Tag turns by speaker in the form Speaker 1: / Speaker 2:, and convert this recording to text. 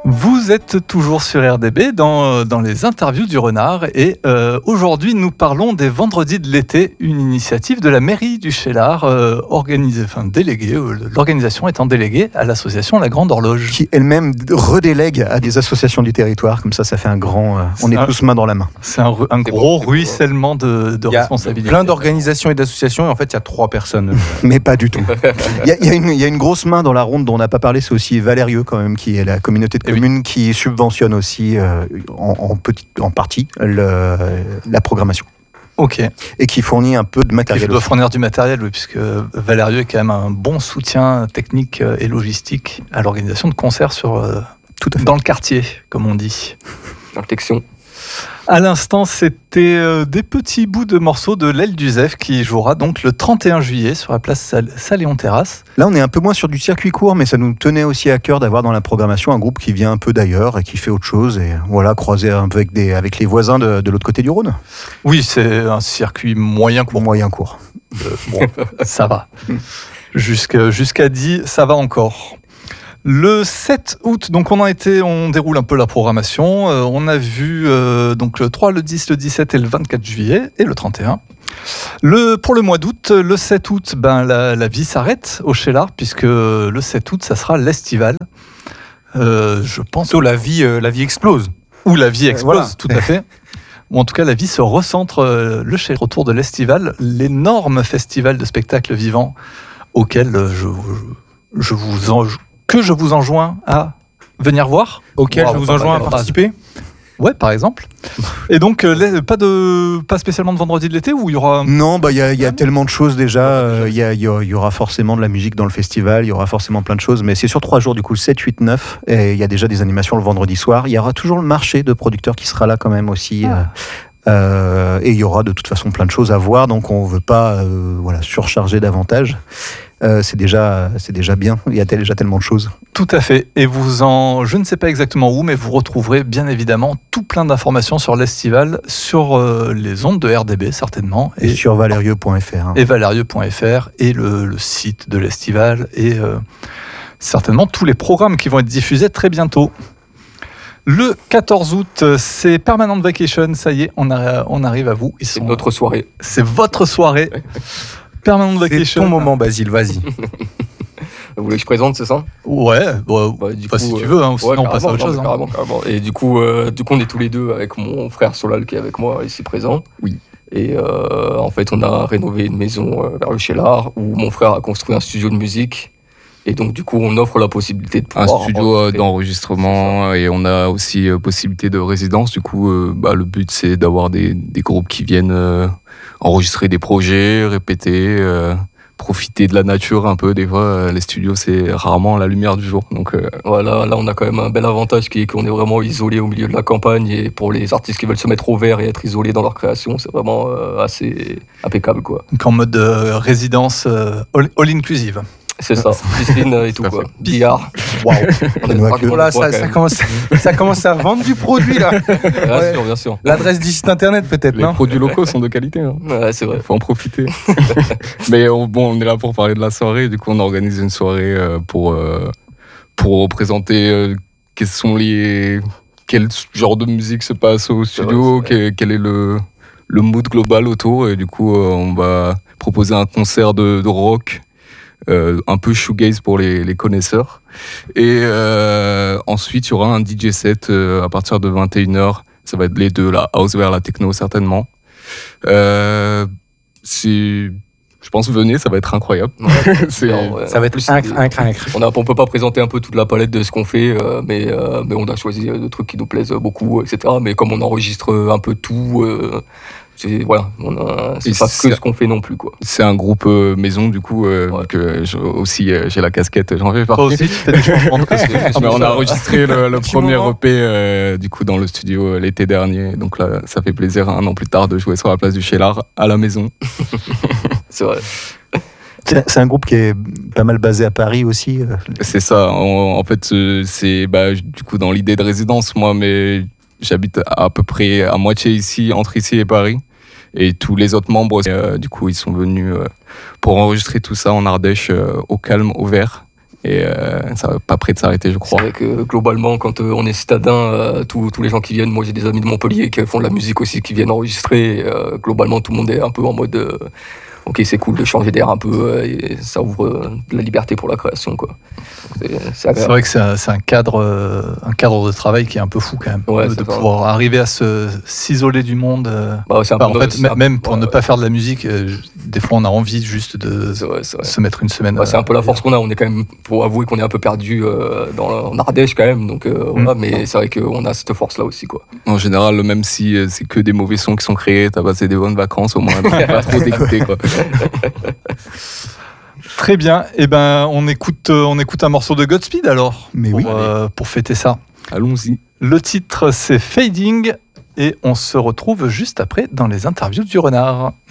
Speaker 1: Vous êtes toujours sur RDB dans les interviews du Renard et aujourd'hui nous parlons des Vendredis de l'été, une initiative de la mairie du Cheylard l'organisation étant déléguée à l'association La Grande Horloge.
Speaker 2: Qui elle-même redélègue à des associations du territoire, comme ça fait un grand... on est tous main dans la main.
Speaker 1: C'est un gros ruissellement de responsabilités.
Speaker 3: Il y a plein d'organisations et d'associations et en fait il y a 3 personnes.
Speaker 2: Mais pas du tout. Il y a une grosse main dans la ronde dont on n'a pas parlé, c'est aussi Valérieux quand même, qui est la communauté de communes qui subventionne aussi en partie la programmation.
Speaker 1: Ok.
Speaker 2: Et qui fournit un peu de matériel.
Speaker 1: Il doit fournir du matériel, oui, puisque Valérieux est quand même un bon soutien technique et logistique à l'organisation de concerts dans le quartier, comme on dit.
Speaker 3: Protection.
Speaker 1: À l'instant, c'était des petits bouts de morceaux de L'Aile du Zef qui jouera donc le 31 juillet sur la place Saléon-Terrasse.
Speaker 2: Là, on est un peu moins sur du circuit court, mais ça nous tenait aussi à cœur d'avoir dans la programmation un groupe qui vient un peu d'ailleurs et qui fait autre chose et voilà, croiser un peu avec les voisins de l'autre côté du Rhône.
Speaker 1: Oui, c'est un circuit moyen court.
Speaker 2: Moyen court.
Speaker 1: Bon, ça va. Jusqu'à 10, ça va encore. Le 7 août, donc on déroule un peu la programmation. On a vu donc le 3, le 10, le 17 et le 24 juillet et le 31. Pour le mois d'août, le 7 août, la vie s'arrête au Cheylard puisque le 7 août, ça sera l'estival. Je pense.
Speaker 3: Plutôt la vie explose.
Speaker 1: Ou la vie explose,
Speaker 3: voilà.
Speaker 1: Tout à fait. Ou en tout cas, la vie se recentre le Cheylard autour de l'estival, l'énorme festival de spectacles vivants auquel je vous enjoins à venir voir.
Speaker 3: Auquel je vous enjoins à participer.
Speaker 1: Ouais, par exemple. Et donc, pas spécialement de vendredi de l'été où il y aura...
Speaker 2: Non, il y a tellement de choses déjà. Il y aura forcément de la musique dans le festival, il y aura forcément plein de choses, mais c'est sur 3 jours, du coup, 7, 8, 9. Et il y a déjà des animations le vendredi soir. Il y aura toujours le marché de producteurs qui sera là quand même aussi. Et il y aura de toute façon plein de choses à voir, donc on ne veut pas surcharger davantage. C'est déjà bien, il y a déjà tellement de choses.
Speaker 1: Tout à fait, et je ne sais pas exactement où, mais vous retrouverez bien évidemment tout plein d'informations sur l'estival, sur les ondes de RDB certainement.
Speaker 2: Et sur valérieux.fr.
Speaker 1: Et valérieux.fr, et le site de l'estival, et certainement tous les programmes qui vont être diffusés très bientôt. Le 14 août, c'est Permanent Vacation, ça y est, on arrive à vous.
Speaker 3: C'est notre soirée.
Speaker 1: C'est votre soirée. Permanent Vacation.
Speaker 3: C'est ton moment, Basile, vas-y. Vous voulez que je présente, c'est ça ?
Speaker 1: Ouais, si tu veux, sinon on passe à autre chose.
Speaker 3: Carrément. Et du coup, on est tous les deux avec mon frère Solal qui est avec moi ici présent.
Speaker 2: Oui.
Speaker 3: Et en fait, on a rénové une maison vers le Cheylard où mon frère a construit un studio de musique. Et donc, du coup, on offre la possibilité de pouvoir...
Speaker 4: Un studio d'enregistrement et on a aussi possibilité de résidence. Du coup, le but, c'est d'avoir des groupes qui viennent enregistrer des projets, répéter, profiter de la nature un peu. Des fois, les studios, c'est rarement la lumière du jour. Donc,
Speaker 3: voilà, là, on a quand même un bel avantage qui est qu'on est vraiment isolé au milieu de la campagne. Et pour les artistes qui veulent se mettre au vert et être isolés dans leur création, c'est vraiment assez impeccable, quoi.
Speaker 1: Donc, en mode résidence all-inclusive.
Speaker 3: C'est ça, piscine et tout quoi. Billard.
Speaker 5: Waouh. Ça commence à vendre du produit là.
Speaker 3: Bien sûr.
Speaker 5: L'adresse du site internet peut-être,
Speaker 4: les produits locaux sont de qualité. Hein.
Speaker 3: Ouais, c'est vrai.
Speaker 4: Faut en profiter. Mais on est là pour parler de la soirée. Du coup, on organise une soirée pour représenter quel genre de musique se passe au studio, quel est le mood global autour. Et du coup, on va proposer un concert de rock. Un peu shoegaze pour les connaisseurs. Et ensuite, il y aura un DJ set à partir de 21h. Ça va être les deux, la house vers la techno, certainement. Je pense, venez, ça va être incroyable. Ouais,
Speaker 5: ça va être incroyable.
Speaker 3: On peut pas présenter un peu toute la palette de ce qu'on fait, mais on a choisi des trucs qui nous plaisent beaucoup, etc. Mais comme on enregistre un peu tout... c'est pas que ce qu'on fait non plus, quoi.
Speaker 4: C'est un groupe maison, du coup, que j'ai la casquette, j'en fais partie.
Speaker 1: Toi aussi, tu fais des changements de casquette.
Speaker 4: Mais on a enregistré le premier EP du coup, dans le studio l'été dernier. Donc là, ça fait plaisir, 1 an plus tard, de jouer sur la place du Cheylard à la maison.
Speaker 3: C'est vrai.
Speaker 2: C'est un groupe qui est pas mal basé à Paris aussi.
Speaker 4: C'est ça. En fait, c'est du coup dans l'idée de résidence, moi, mais j'habite à peu près à moitié ici, entre ici et Paris. Et tous les autres membres, du coup, ils sont venus pour enregistrer tout ça en Ardèche, au calme, au vert. Et ça va pas près de s'arrêter, je crois.
Speaker 3: C'est vrai que globalement, quand on est citadin, tous les gens qui viennent, moi j'ai des amis de Montpellier qui font de la musique aussi, qui viennent enregistrer. Globalement, tout le monde est un peu en mode ok, c'est cool de changer d'air un peu, et ça ouvre de la liberté pour la création, quoi.
Speaker 1: C'est vrai que c'est un cadre de travail qui est un peu fou quand même, de pouvoir arriver à s'isoler du monde. Même pour ne pas faire de la musique, des fois on a envie juste de se mettre une semaine.
Speaker 3: C'est un peu la force qu'on a. On est quand même, faut avouer qu'on est un peu perdu en Ardèche quand même. Donc voilà, mais c'est vrai qu'on a cette force là aussi, quoi.
Speaker 4: En général, même si c'est que des mauvais sons qui sont créés, t'as passé des bonnes vacances au moins, pas trop d'écouter, quoi.
Speaker 1: Très bien, et on écoute un morceau de Godspeed alors.
Speaker 2: Mais
Speaker 1: pour fêter ça.
Speaker 4: Allons-y.
Speaker 1: Le titre c'est Fading et on se retrouve juste après dans les interviews du renard.